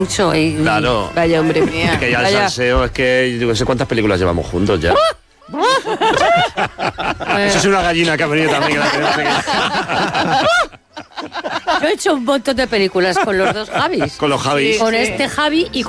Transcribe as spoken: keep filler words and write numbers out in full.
mucho y, Claro. Vaya, hombre mía. Es que ya el Vaya. salseo es que yo no sé cuántas películas llevamos juntos ya. Eso es una gallina que ha venido también. Que la tenemos aquí. Yo he hecho un montón de películas con los dos Javis. Con los Javis. Con este Javi y